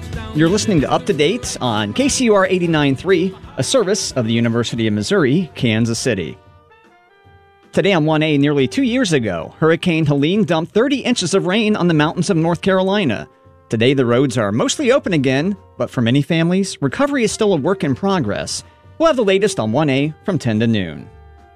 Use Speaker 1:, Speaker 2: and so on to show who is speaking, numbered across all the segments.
Speaker 1: You're listening to Up to Date on KCUR 89.3, a service of the University of Missouri, Kansas City. Today on 1A, nearly 2 years ago, Hurricane Helene dumped 30 inches of rain on the mountains of North Carolina. Today, the roads are mostly open again, but for many families, recovery is still a work in progress. We'll have the latest on 1A from 10 to noon.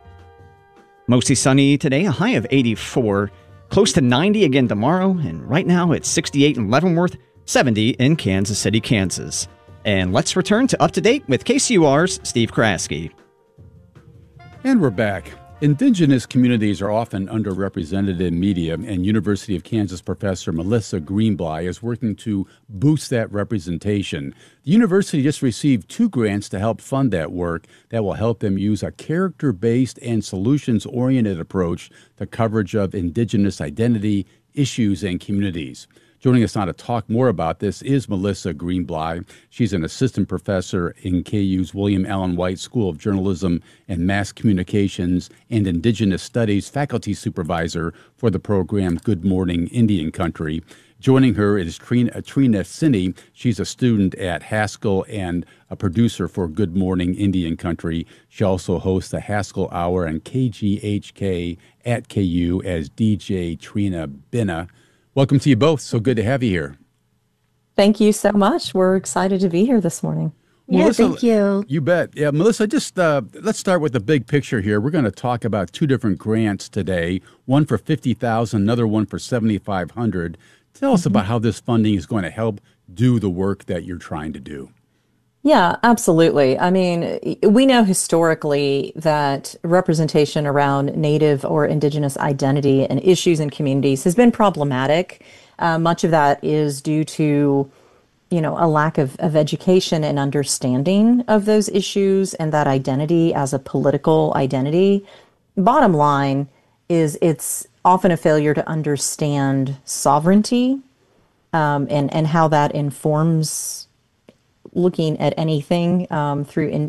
Speaker 1: Mostly sunny today, a high of 84, close to 90 again tomorrow, and right now it's 68 in Leavenworth, 70 in Kansas City, Kansas. And let's return to Up to Date with KCUR's Steve Kraske.
Speaker 2: And we're back. Indigenous communities are often underrepresented in media, and University of Kansas professor Melissa Greenblatt is working to boost that representation. The university just received 2 grants to help fund that work that will help them use a character-based and solutions-oriented approach to coverage of Indigenous identity, issues, and communities. Joining us now to talk more about this is Melissa Greenblatt. She's an assistant professor in KU's William Allen White School of Journalism and Mass Communications and Indigenous Studies faculty supervisor for the program Good Morning Indian Country. Joining her is Trina Sinney. She's a student at Haskell and a producer for Good Morning Indian Country. She also hosts the Haskell Hour and KGHK at KU as DJ Trina Binna. Welcome to you both. So good to have you here.
Speaker 3: Thank you so much. We're excited to be here this morning.
Speaker 4: Yeah,
Speaker 2: Melissa,
Speaker 4: thank you.
Speaker 2: You bet. Yeah, Melissa, just let's start with the big picture here. We're going to talk about 2 different grants today, one for $50,000, another one for $7,500. Tell us about how this funding is going to help do the work that you're trying to do.
Speaker 3: Yeah, absolutely. I mean, we know historically that representation around Native or Indigenous identity and issues in communities has been problematic. Much of that is due to, a lack of education and understanding of those issues and that identity as a political identity. Bottom line is it's often a failure to understand sovereignty and how that informs looking at anything through in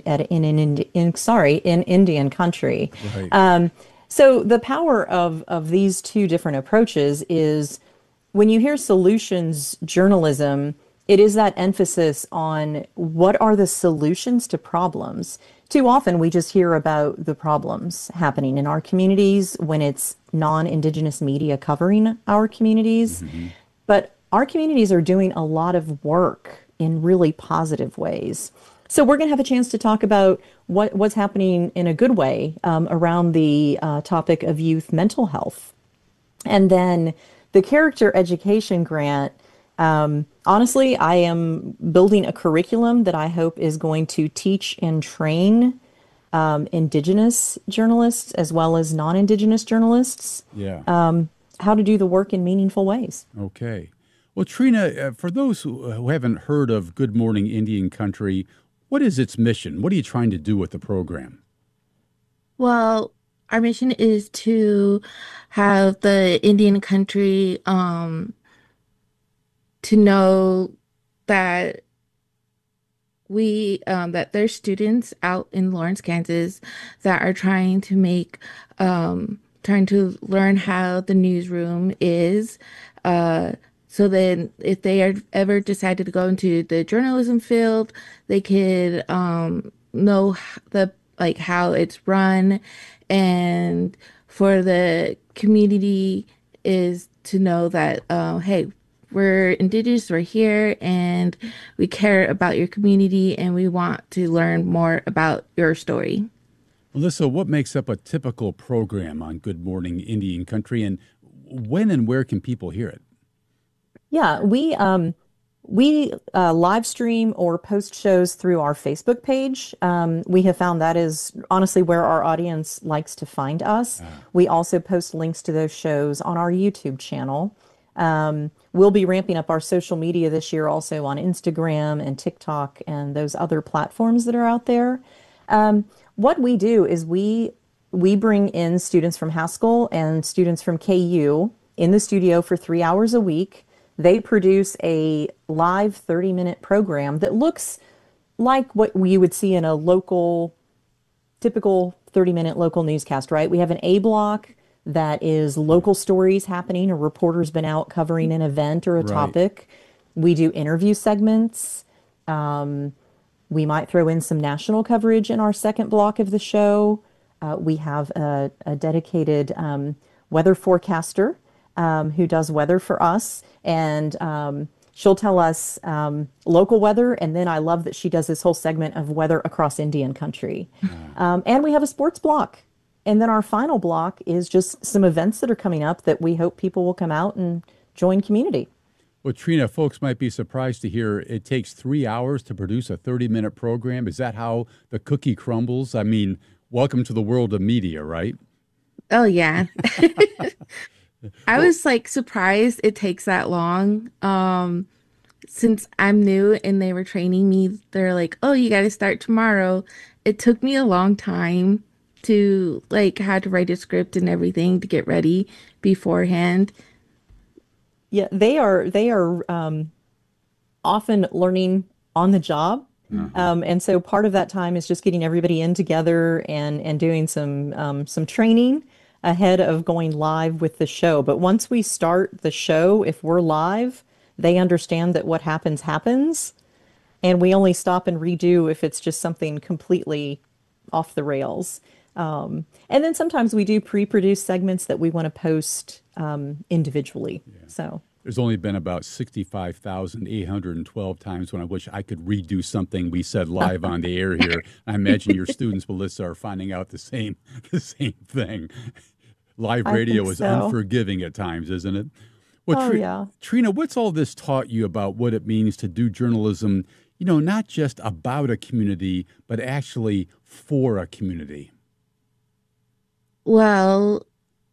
Speaker 3: Indian country.
Speaker 2: Right.
Speaker 3: So the power of these 2 different approaches is when you hear solutions journalism, it is that emphasis on what are the solutions to problems. Too often we just hear about the problems happening in our communities when it's non-Indigenous media covering our communities. Mm-hmm. But our communities are doing a lot of work in really positive ways. So we're going to have a chance to talk about what's happening in a good way around the topic of youth mental health. And then the character education grant, honestly, I am building a curriculum that I hope is going to teach and train Indigenous journalists as well as non-Indigenous journalists how to do the work in meaningful ways.
Speaker 2: Okay. Well, Trina, for those who haven't heard of Good Morning Indian Country, what is its mission? What are you trying to do with the program?
Speaker 4: Well, our mission is to have the Indian country to know that that there's students out in Lawrence, Kansas that are trying to learn how the newsroom is. So then if they are ever decided to go into the journalism field, they could know how it's run. And for the community is to know that, hey, we're Indigenous, we're here, and we care about your community, and we want to learn more about your story.
Speaker 2: Melissa, what makes up a typical program on Good Morning Indian Country, and when and where can people hear it?
Speaker 3: Yeah, we live stream or post shows through our Facebook page. We have found that is honestly where our audience likes to find us. We also post links to those shows on our YouTube channel. We'll be ramping up our social media this year also on Instagram and TikTok and those other platforms that are out there. What we do is we bring in students from Haskell and students from KU in the studio for 3 hours a week. They produce a live 30-minute program that looks like what you would see in a typical 30-minute local newscast, right? We have an A block that is local stories happening. A reporter's been out covering an event or a topic. We do interview segments. We might throw in some national coverage in our second block of the show. We have a dedicated weather forecaster who does weather for us, and she'll tell us local weather, and then I love that she does this whole segment of weather across Indian country. And we have a sports block. And then our final block is just some events that are coming up that we hope people will come out and join community.
Speaker 2: Well, Trina, folks might be surprised to hear it takes 3 hours to produce a 30-minute program. Is that how the cookie crumbles? I mean, welcome to the world of media, right?
Speaker 4: Oh, yeah. I was like surprised it takes that long. Since I'm new and they were training me, they're like, oh, you got to start tomorrow. It took me a long time to like had to write a script and everything to get ready beforehand.
Speaker 3: Yeah, they are often learning on the job. And so part of that time is just getting everybody in together and doing some training ahead of going live with the show. But once we start the show, if we're live, they understand that what happens, and we only stop and redo if it's just something completely off the rails. And then sometimes we do pre-produce segments that we want to post individually. Yeah. So
Speaker 2: there's only been about 65,812 times when I wish I could redo something we said live on the air here. I imagine your students, Melissa, are finding out the same thing. Live radio is unforgiving at times, isn't it? Well,
Speaker 3: yeah.
Speaker 2: Trina, what's all this taught you about what it means to do journalism, not just about a community, but actually for a community?
Speaker 4: Well,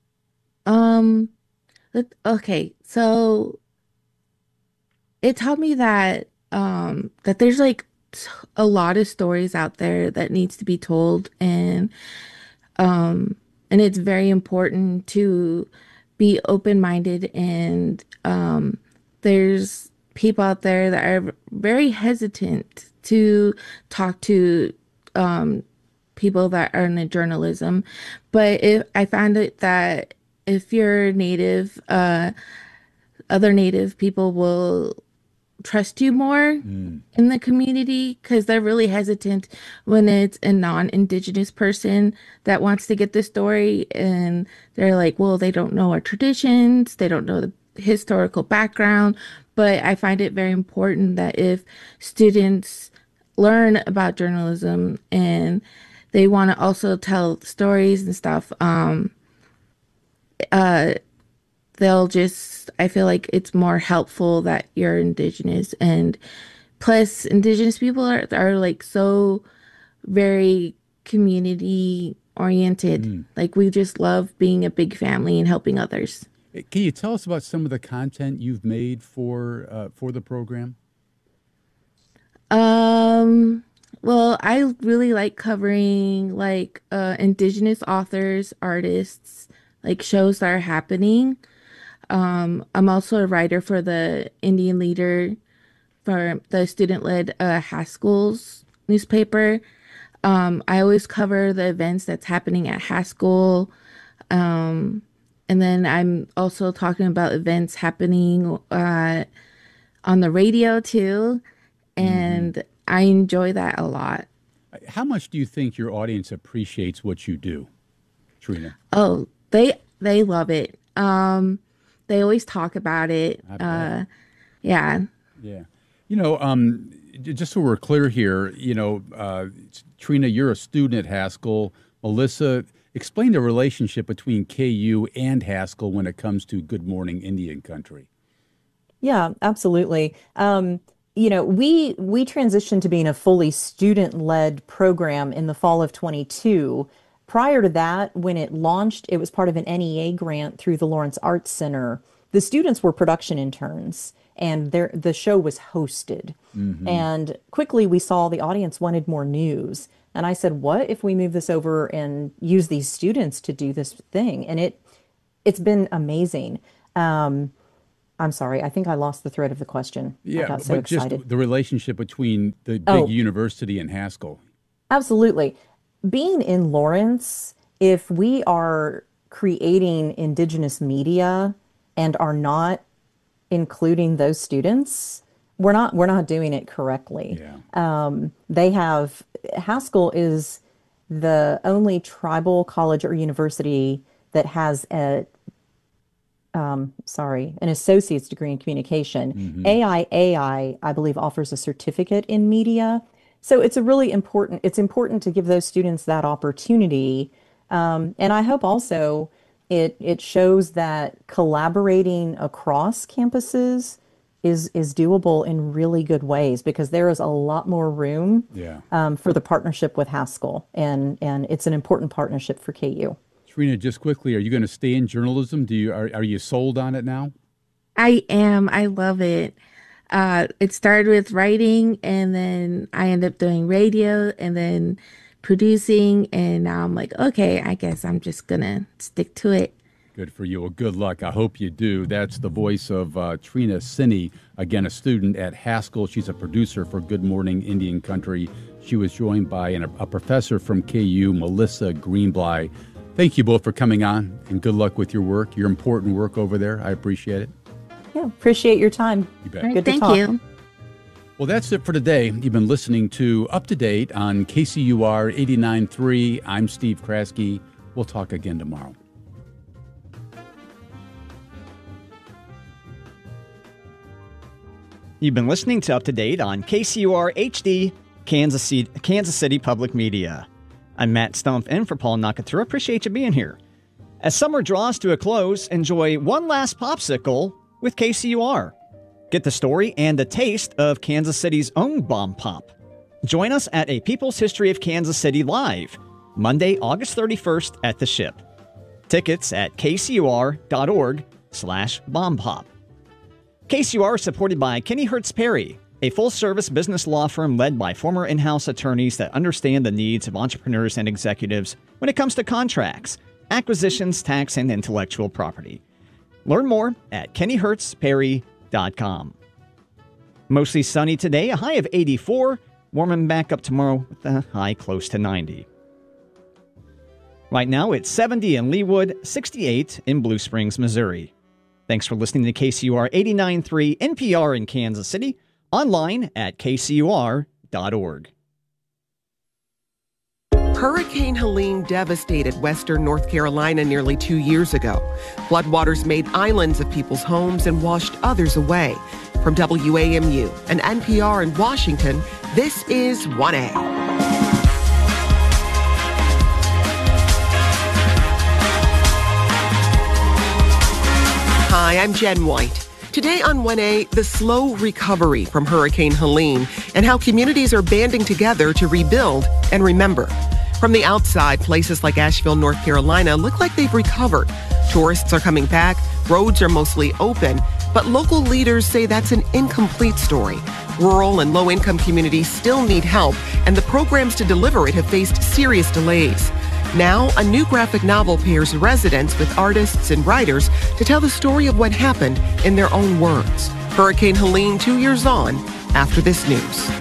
Speaker 4: okay, so it taught me that that there's like a lot of stories out there that needs to be told, and it's very important to be open-minded, and there's people out there that are very hesitant to talk to people that are in the journalism. But I found it that if you're native, other native people will trust you more in the community, because they're really hesitant when it's a non-Indigenous person that wants to get the story, and they're like, well, they don't know our traditions, they don't know the historical background. But I find it very important that if students learn about journalism and they want to also tell stories and stuff, I feel like it's more helpful that you're Indigenous. And plus, Indigenous people are like so very community oriented. Like, we just love being a big family and helping others.
Speaker 2: Can you tell us about some of the content you've made for the program?
Speaker 4: Well, I really like covering like Indigenous authors, artists, like shows that are happening. I'm also a writer for the Indian Leader, for the student-led Haskell's newspaper. I always cover the events that's happening at Haskell. And then I'm also talking about events happening on the radio too. And I enjoy that a lot.
Speaker 2: How much do you think your audience appreciates what you do, Trina?
Speaker 4: Oh, they love it. They always talk about it. Yeah.
Speaker 2: Yeah. Just so we're clear here, Trina, you're a student at Haskell. Melissa, explain the relationship between KU and Haskell when it comes to Good Morning Indian Country.
Speaker 3: Yeah, absolutely. We transitioned to being a fully student-led program in the fall of 22. Prior to that, when it launched, it was part of an NEA grant through the Lawrence Arts Center. The students were production interns, and the show was hosted. And quickly we saw the audience wanted more news. And I said, what if we move this over and use these students to do this thing? And it's been amazing. I'm sorry, I think I lost the thread of the question.
Speaker 2: Yeah,
Speaker 3: I got so excited.
Speaker 2: Just the relationship between the big university and Haskell.
Speaker 3: Absolutely. Being in Lawrence, if we are creating Indigenous media and are not including those students, we're not doing it correctly.
Speaker 2: Yeah.
Speaker 3: Haskell is the only tribal college or university that has an associate's degree in communication.
Speaker 2: Mm-hmm.
Speaker 3: AIAI, I believe, offers a certificate in media. So it's important to give those students that opportunity. And I hope also it shows that collaborating across campuses is doable in really good ways, because there is a lot more room for the partnership with Haskell, and it's an important partnership for KU.
Speaker 2: Trina, just quickly, are you going to stay in journalism? Are you sold on it now?
Speaker 4: I am. I love it. It started with writing, and then I ended up doing radio, and then producing, and now I'm like, okay, I guess I'm just gonna stick to it.
Speaker 2: Good for you. Well, good luck. I hope you do. That's the voice of Trina Sinney, again, a student at Haskell. She's a producer for Good Morning Indian Country. She was joined by a professor from KU, Melissa Greenbly. Thank you both for coming on, and good luck with your work, your important work over there. I appreciate it.
Speaker 3: Yeah, appreciate your time.
Speaker 2: You bet.
Speaker 4: All right,
Speaker 3: Good to
Speaker 4: thank
Speaker 3: talk.
Speaker 4: you.
Speaker 2: Well, that's it for today. You've been listening to Up to Date on KCUR 89.3. I'm Steve Kraske. We'll talk again tomorrow.
Speaker 1: You've been listening to Up to Date on KCUR HD, Kansas City Public Media. I'm Matt Stumpf in for Paul Nakatura. Appreciate you being here. As summer draws to a close, enjoy one last popsicle with KCUR. Get the story and the taste of Kansas City's own Bomb Pop. Join us at A People's History of Kansas City Live, Monday, August 31st at the Ship. Tickets at kcur.org/bombpop. KCUR is supported by Kenny Hertz Perry, a full-service business law firm led by former in-house attorneys that understand the needs of entrepreneurs and executives when it comes to contracts, acquisitions, tax, and intellectual property. Learn more at kennyhertzperry.com. Mostly sunny today, a high of 84, warming back up tomorrow with a high close to 90. Right now, it's 70 in Leawood, 68 in Blue Springs, Missouri. Thanks for listening to KCUR 89.3 NPR in Kansas City, online at kcur.org.
Speaker 5: Hurricane Helene devastated western North Carolina nearly 2 years ago. Floodwaters made islands of people's homes and washed others away. From WAMU and NPR in Washington, this is 1A. Hi, I'm Jen White. Today on 1A, the slow recovery from Hurricane Helene and how communities are banding together to rebuild and remember. From the outside, places like Asheville, North Carolina look like they've recovered. Tourists are coming back, roads are mostly open, but local leaders say that's an incomplete story. Rural and low-income communities still need help, and the programs to deliver it have faced serious delays. Now, a new graphic novel pairs residents with artists and writers to tell the story of what happened in their own words. Hurricane Helene 2 years on, after this news.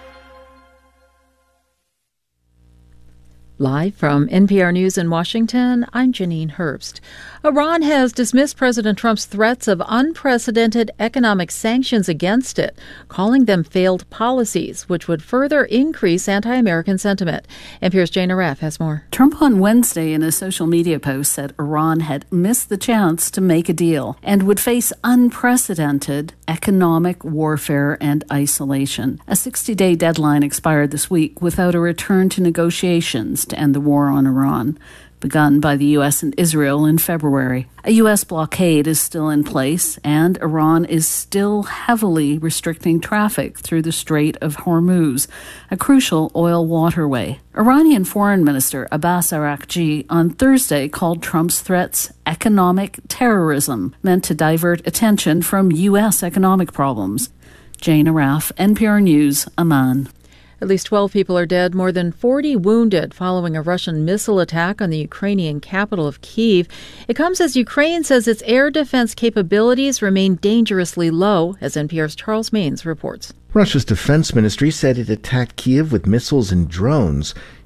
Speaker 6: Live from NPR News in Washington, I'm Janine Herbst. Iran has dismissed President Trump's threats of unprecedented economic sanctions against it, calling them failed policies, which would further increase anti-American sentiment. NPR's Jane Aref has more.
Speaker 7: Trump on Wednesday in a social media post said Iran had missed the chance to make a deal and would face unprecedented economic warfare and isolation. A 60-day deadline expired this week without a return to negotiations to end the war on Iran, begun by the U.S. and Israel in February. A U.S. blockade is still in place, and Iran is still heavily restricting traffic through the Strait of Hormuz, a crucial oil waterway. Iranian Foreign Minister Abbas Araghchi on Thursday called Trump's threats economic terrorism, meant to divert attention from U.S. economic problems. Jane Araf, NPR News, Amman.
Speaker 6: At least 12 people are dead, more than 40 wounded following a Russian missile attack on the Ukrainian capital of Kyiv. It comes as Ukraine says its air defense capabilities remain dangerously low, as NPR's Charles Maynes reports.
Speaker 8: Russia's defense ministry said it attacked Kyiv with missiles and drones.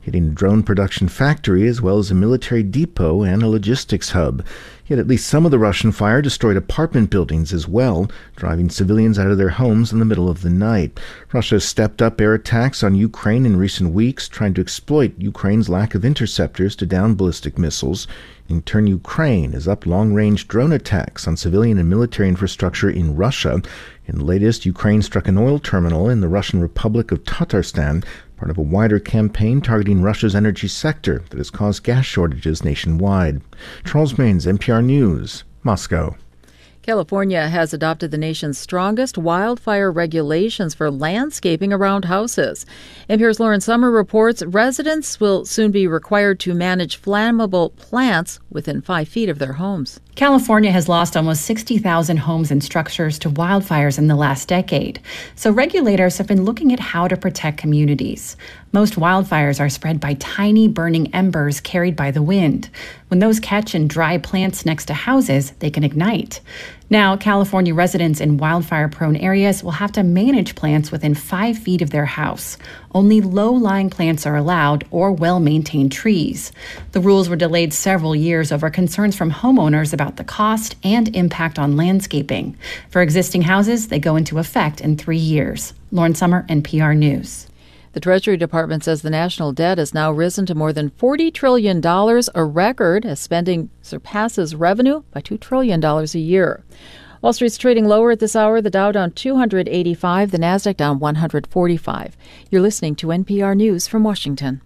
Speaker 8: hitting a drone production factory as well as a military depot and a logistics hub. Yet at least some of the Russian fire destroyed apartment buildings as well, driving civilians out of their homes in the middle of the night. Russia has stepped up air attacks on Ukraine in recent weeks, trying to exploit Ukraine's lack of interceptors to down ballistic missiles. In turn, Ukraine has upped long-range drone attacks on civilian and military infrastructure in Russia. In the latest, Ukraine struck an oil terminal in the Russian Republic of Tatarstan, part of a wider campaign targeting Russia's energy sector that has caused gas shortages nationwide. Charles Maines, NPR News, Moscow.
Speaker 6: California has adopted the nation's strongest wildfire regulations for landscaping around houses. NPR's Lauren Sommer reports residents will soon be required to manage flammable plants within 5 feet of their homes.
Speaker 9: California has lost almost 60,000 homes and structures to wildfires in the last decade. So regulators have been looking at how to protect communities. Most wildfires are spread by tiny burning embers carried by the wind. When those catch in dry plants next to houses, they can ignite. Now, California residents in wildfire-prone areas will have to manage plants within 5 feet of their house. Only low-lying plants are allowed or well-maintained trees. The rules were delayed several years over concerns from homeowners about the cost and impact on landscaping. For existing houses, they go into effect in 3 years. Lauren Sommer, NPR News.
Speaker 6: The Treasury Department says the national debt has now risen to more than $40 trillion, a record, as spending surpasses revenue by $2 trillion a year. Wall Street's trading lower at this hour. The Dow down 285, the Nasdaq down 145. You're listening to NPR News from Washington.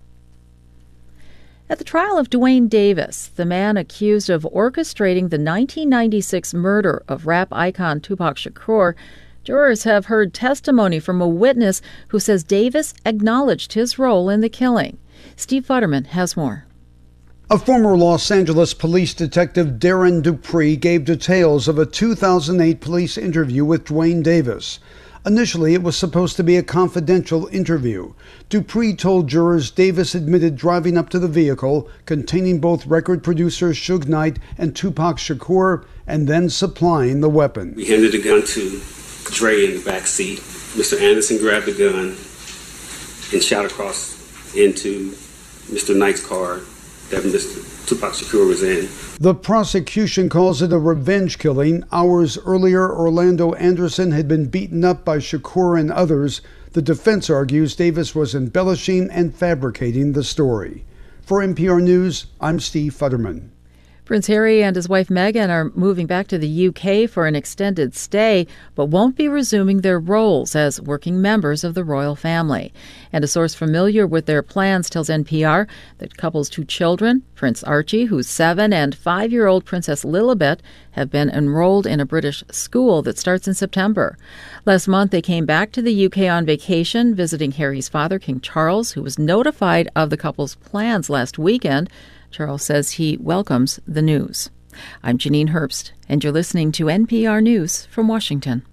Speaker 6: At the trial of Duane Davis, the man accused of orchestrating the 1996 murder of rap icon Tupac Shakur, jurors have heard testimony from a witness who says Davis acknowledged his role in the killing. Steve Futterman has more.
Speaker 10: A former Los Angeles police detective, Darren Dupree, gave details of a 2008 police interview with Duane Davis. Initially, it was supposed to be a confidential interview. Dupree told jurors Davis admitted driving up to the vehicle containing both record producers Suge Knight and Tupac Shakur and then supplying the weapon.
Speaker 11: We handed the gun to Dre in the back seat. Mr. Anderson grabbed the gun and shot across into Mr. Knight's car that Mr. Tupac Shakur was in.
Speaker 10: The prosecution calls it a revenge killing. Hours earlier, Orlando Anderson had been beaten up by Shakur and others. The defense argues Davis was embellishing and fabricating the story. For NPR News, I'm Steve Futterman.
Speaker 6: Prince Harry and his wife Meghan are moving back to the UK for an extended stay, but won't be resuming their roles as working members of the royal family. And a source familiar with their plans tells NPR that the couple's 2 children, Prince Archie, who's 7, and 5-year-old Princess Lilibet, have been enrolled in a British school that starts in September. Last month, they came back to the UK on vacation, visiting Harry's father, King Charles, who was notified of the couple's plans last weekend. Charles says he welcomes the news. I'm Janine Herbst, and you're listening to NPR News from Washington.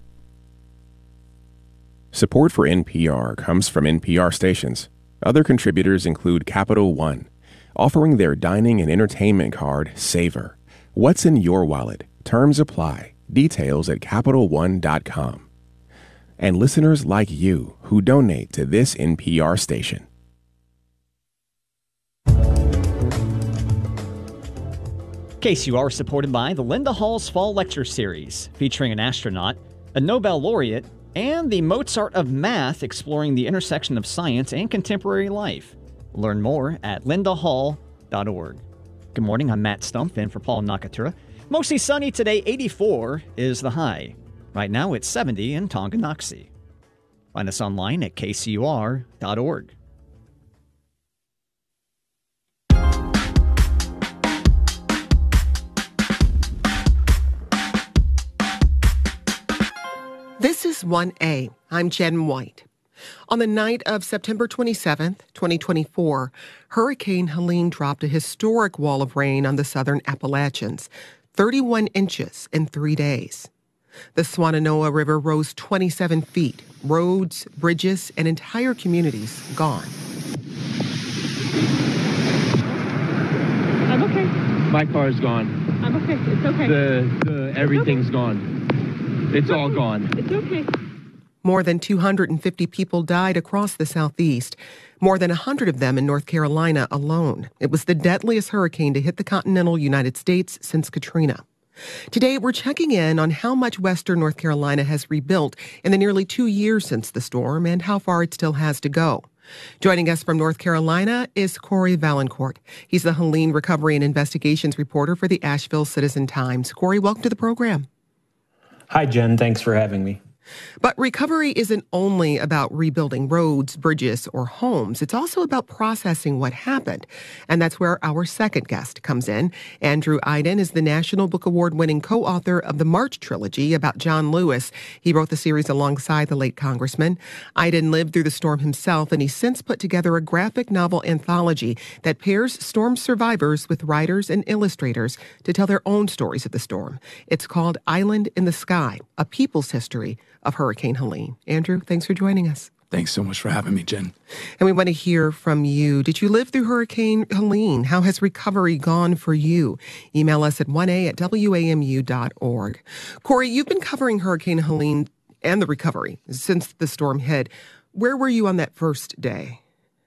Speaker 12: Support for NPR comes from NPR stations. Other contributors include Capital One, offering their dining and entertainment card, Savor. What's in your wallet? Terms apply. Details at CapitalOne.com. And listeners like you who donate to this NPR station.
Speaker 1: KCUR supported by the Linda Hall's Fall Lecture Series, featuring an astronaut, a Nobel laureate, and the Mozart of Math, exploring the intersection of science and contemporary life. Learn more at lindahall.org. Good morning, I'm Matt Stumpf in for Paul Nakatura. Mostly sunny today, 84 is the high. Right now it's 70 in Tonganoxie. Find us online at kcur.org.
Speaker 5: This is 1A. I'm Jen White. On the night of September 27th, 2024, Hurricane Helene dropped a historic wall of rain on the southern Appalachians, 31 inches in 3 days. The Swannanoa River rose 27 feet, roads, bridges, and entire communities gone.
Speaker 13: I'm okay.
Speaker 14: My car's gone.
Speaker 13: I'm okay. It's okay.
Speaker 14: Everything's gone. It's all gone.
Speaker 13: It's okay.
Speaker 5: More than 250 people died across the Southeast, more than 100 of them in North Carolina alone. It was the deadliest hurricane to hit the continental United States since Katrina. Today, we're checking in on how much Western North Carolina has rebuilt in the nearly 2 years since the storm and how far it still has to go. Joining us from North Carolina is Corey Valancourt. He's the Helene Recovery and Investigations reporter for the Asheville Citizen-Times. Corey, welcome to the program.
Speaker 13: Hi, Jen. Thanks for having me.
Speaker 5: But recovery isn't only about rebuilding roads, bridges, or homes. It's also about processing what happened. And that's where our second guest comes in. Andrew Aydin is the National Book Award-winning co-author of the March trilogy about John Lewis. He wrote the series alongside the late congressman. Aydin lived through the storm himself, and he's since put together a graphic novel anthology that pairs storm survivors with writers and illustrators to tell their own stories of the storm. It's called Island in the Sky, A People's History of Hurricane Helene. Andrew, thanks for joining us.
Speaker 15: Thanks so much for having me, Jen.
Speaker 5: And we want to hear from you. Did you live through Hurricane Helene? How has recovery gone for you? Email us at 1a@wamu.org. Corey, you've been covering Hurricane Helene and the recovery since the storm hit. Where were you on that first day?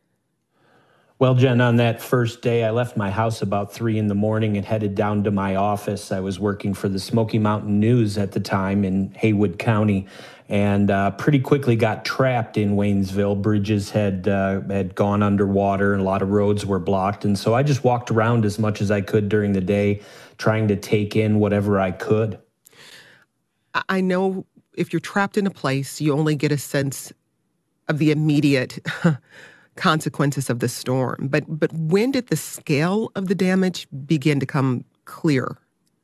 Speaker 13: Well, Jen, on that first day, I left my house about 3 a.m. and headed down to my office. I was working for the Smoky Mountain News at the time in Haywood County, and pretty quickly got trapped in Waynesville. Bridges had gone underwater, and a lot of roads were blocked. And so I just walked around as much as I could during the day, trying to take in whatever I could.
Speaker 5: I know if you're trapped in a place, you only get a sense of the immediate consequences of the storm. But when did the scale of the damage begin to come clear?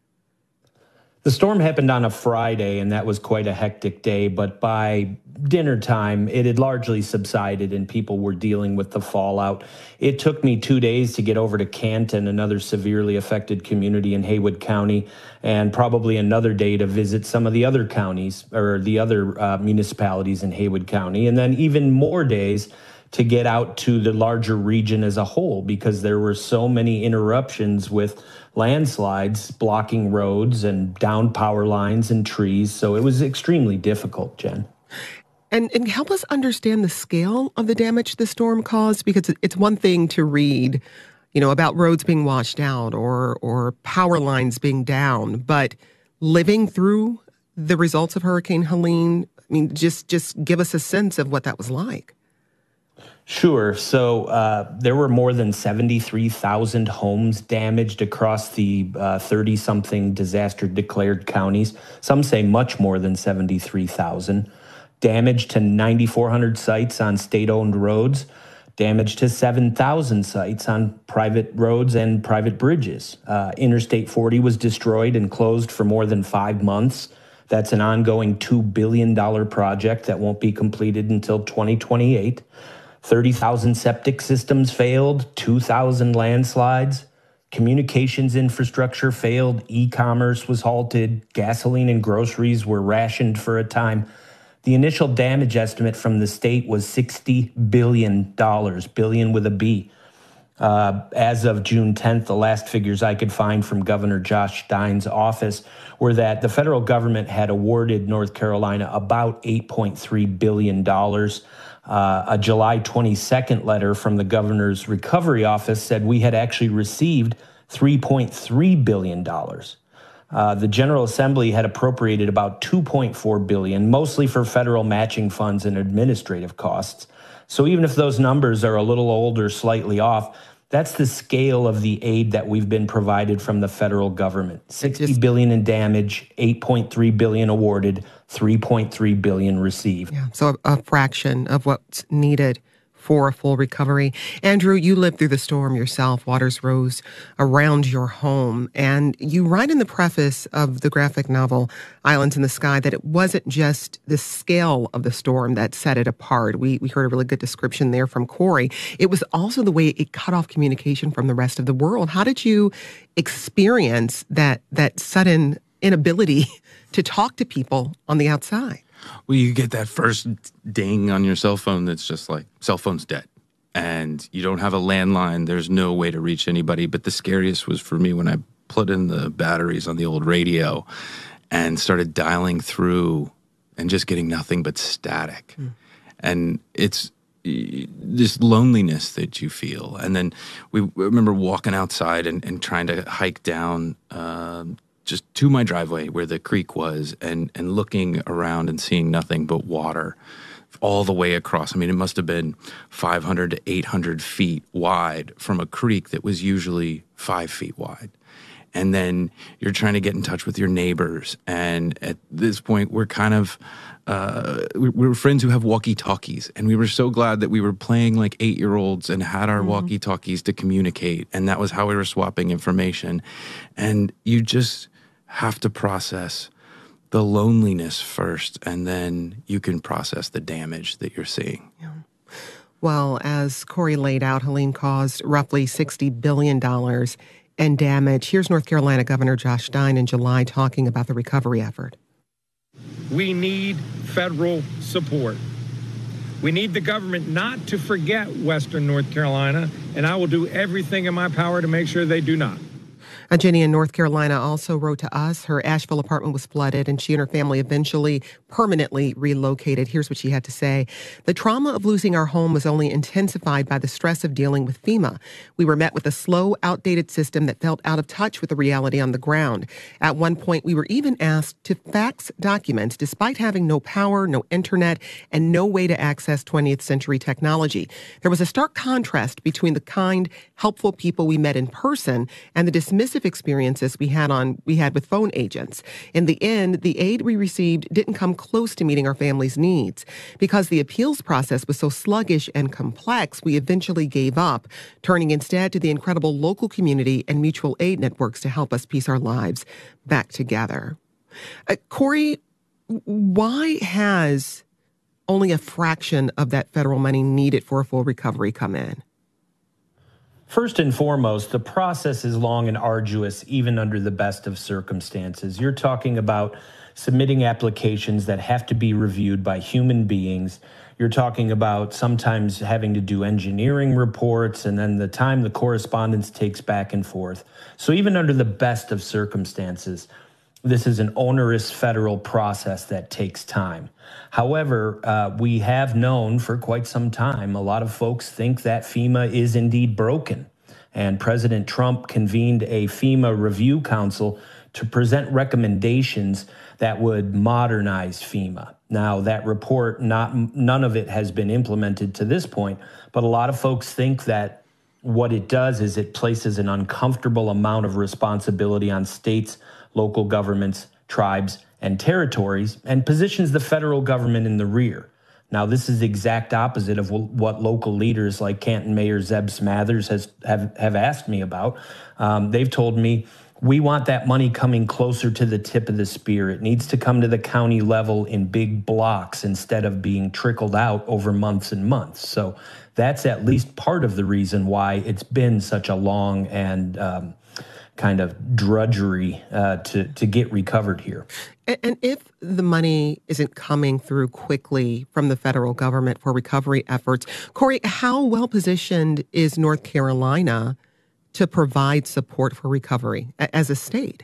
Speaker 13: The storm happened on a Friday, and that was quite a hectic day. But by dinner time, it had largely subsided, and people were dealing with the fallout. It took me 2 days to get over to Canton, another severely affected community in Haywood County, and probably another day to visit some of the other counties or the other municipalities in Haywood County, and then even more days to get out to the larger region as a whole, because there were so many interruptions with landslides blocking roads and down power lines and trees. So it was extremely difficult, Jen.
Speaker 5: And help us understand the scale of the damage the storm caused, because it's one thing to read, about roads being washed out or power lines being down, but living through the results of Hurricane Helene, just give us a sense of what that was like.
Speaker 13: Sure. So there were more than 73,000 homes damaged across the 30-something disaster-declared counties. Some say much more than 73,000. Damage to 9,400 sites on state-owned roads. Damage to 7,000 sites on private roads and private bridges. Interstate 40 was destroyed and closed for more than 5 months. That's an ongoing $2 billion project that won't be completed until 2028. 30,000 septic systems failed, 2,000 landslides, communications infrastructure failed, e-commerce was halted, gasoline and groceries were rationed for a time. The initial damage estimate from the state was $60 billion, billion with a B. As of June 10th, the last figures I could find from Governor Josh Stein's office were that the federal government had awarded North Carolina about $8.3 billion. A July 22nd letter from the governor's recovery office said we had actually received $3.3 billion. The General Assembly had appropriated about $2.4 billion, mostly for federal matching funds and administrative costs. So even if those numbers are a little old or slightly off, that's the scale of the aid that we've been provided from the federal government. $60 billion in damage, $8.3 billion awarded, $3.3 billion received.
Speaker 5: Yeah, so a fraction of what's needed for a full recovery. Andrew, you lived through the storm yourself. Waters rose around your home. And you write in the preface of the graphic novel, Islands in the Sky, that it wasn't just the scale of the storm that set it apart. We heard a really good description there from Corey. It was also the way it cut off communication from the rest of the world. How did you experience that sudden inability to talk to people on the outside?
Speaker 15: Well, you get that first ding on your cell phone that's just like, cell phone's dead. And you don't have a landline. There's no way to reach anybody. But the scariest was for me when I put in the batteries on the old radio and started dialing through and just getting nothing but static. And it's this loneliness that you feel. And then we remember walking outside and trying to hike down just to my driveway where the creek was and looking around and seeing nothing but water all the way across. I mean, it must have been 500 to 800 feet wide from a creek that was usually 5 feet wide. And then you're trying to get in touch with your neighbors. And at this point, we're kind of, we were friends who have walkie-talkies. And we were so glad that we were playing like 8-year-olds and had our walkie-talkies to communicate. And that was how we were swapping information. And you just have to process the loneliness first, and then you can process the damage that you're seeing.
Speaker 5: Yeah. Well, as Corey laid out, Helene caused roughly $60 billion in damage. Here's North Carolina Governor Josh Stein in July talking about the recovery effort.
Speaker 16: We need federal support. We need the government not to forget Western North Carolina, and I will do everything in my power to make sure they do not.
Speaker 5: Jenny in North Carolina also wrote to us. Her Asheville apartment was flooded, and she and her family eventually permanently relocated. Here's what she had to say. The trauma of losing our home was only intensified by the stress of dealing with FEMA. We were met with a slow, outdated system that felt out of touch with the reality on the ground. At one point, we were even asked to fax documents despite having no power, no internet, and no way to access 20th century technology. There was a stark contrast between the kind, helpful people we met in person and the dismissive experiences we had with phone agents. In the end, the aid we received didn't come close to meeting our family's needs. Because the appeals process was so sluggish and complex, we eventually gave up, turning instead to the incredible local community and mutual aid networks to help us piece our lives back together. Corey, why has only a fraction of that federal money needed for a full recovery come in?
Speaker 13: First and foremost, the process is long and arduous, even under the best of circumstances. You're talking about submitting applications that have to be reviewed by human beings. You're talking about sometimes having to do engineering reports, and then the time the correspondence takes back and forth. So even under the best of circumstances, this is an onerous federal process that takes time. However, we have known for quite some time, a lot of folks think that FEMA is indeed broken. And President Trump convened a FEMA review council to present recommendations that would modernize FEMA. Now, that report, none of it has been implemented to this point, but a lot of folks think that what it does is it places an uncomfortable amount of responsibility on states, local governments, tribes, and territories, and positions the federal government in the rear. Now, this is the exact opposite of what local leaders like Canton Mayor Zeb Smathers have asked me about. They've told me, we want that money coming closer to the tip of the spear. It needs to come to the county level in big blocks instead of being trickled out over months and months. So that's at least part of the reason why it's been such a long and kind of drudgery to get recovered here.
Speaker 5: And if the money isn't coming through quickly from the federal government for recovery efforts, Corey, how well positioned is North Carolina to provide support for recovery as a state?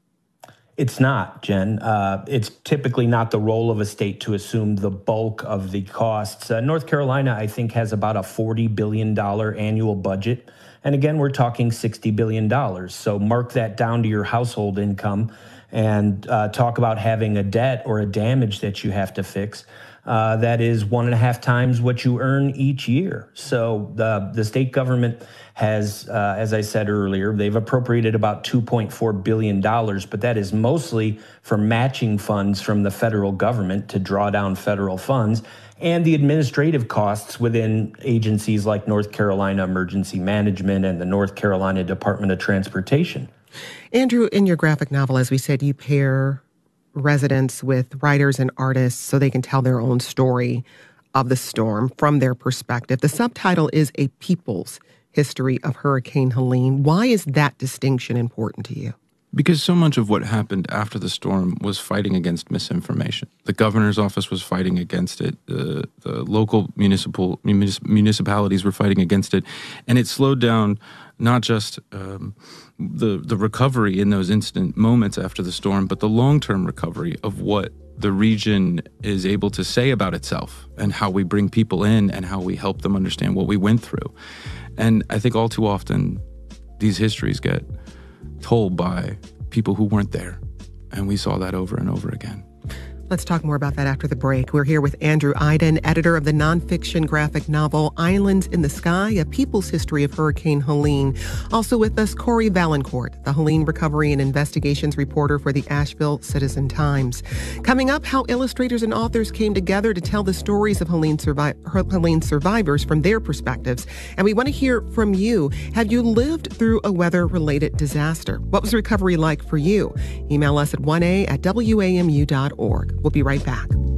Speaker 13: It's not, Jen. It's typically not the role of a state to assume the bulk of the costs. North Carolina, I think, has about a $40 billion annual budget. And again, we're talking $60 billion. So mark that down to your household income and talk about having a debt or a damage that you have to fix. That is 1.5 times what you earn each year. So the state government has, as I said earlier, they've appropriated about $2.4 billion, but that is mostly for matching funds from the federal government to draw down federal funds and the administrative costs within agencies like North Carolina Emergency Management and the North Carolina Department of Transportation.
Speaker 5: Andrew, in your graphic novel, as we said, you pair residents with writers and artists so they can tell their own story of the storm from their perspective. The subtitle is A People's History of Hurricane Helene. Why is that distinction important to you?
Speaker 15: Because so much of what happened after the storm was fighting against misinformation. The governor's office was fighting against it. The local municipalities were fighting against it. And it slowed down not just the recovery in those instant moments after the storm, but the long-term recovery of what the region is able to say about itself and how we bring people in and how we help them understand what we went through. And I think all too often these histories get told by people who weren't there. And we saw that over and over again.
Speaker 5: Let's talk more about that after the break. We're here with Andrew Aydin, editor of the nonfiction graphic novel Islands in the Sky, A People's History of Hurricane Helene. Also with us, Corey Valancourt, the Helene Recovery and Investigations reporter for the Asheville Citizen-Times. Coming up, how illustrators and authors came together to tell the stories of Helene survivors from their perspectives. And we want to hear from you. Have you lived through a weather-related disaster? What was recovery like for you? Email us at 1a@wamu.org. We'll be right back.